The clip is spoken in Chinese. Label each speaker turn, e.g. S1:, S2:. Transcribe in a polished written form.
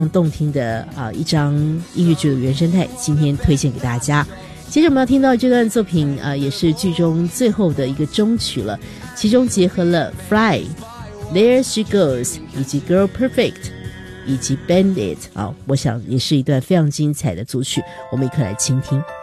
S1: 动听的一张音乐剧的原声带，今天推荐给大家。接着我们要听到这段作品也是剧中最后的一个终曲了，其中结合了 Fly There She Goes 以及 Girl Perfect 以及 Bandit 我想也是一段非常精彩的组曲，我们一块来倾听。